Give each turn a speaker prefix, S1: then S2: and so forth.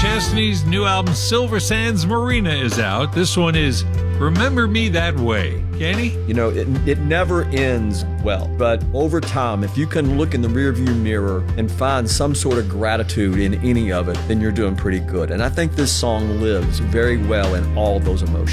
S1: Chesney's new album Silver Sands Marina is out. This one is Remember Me That Way. Kenny?
S2: You know, it never ends well, but over time, if you can look in the rearview mirror and find some sort of gratitude in any of it, then you're doing pretty good. And I think this song lives very well in all of those emotions.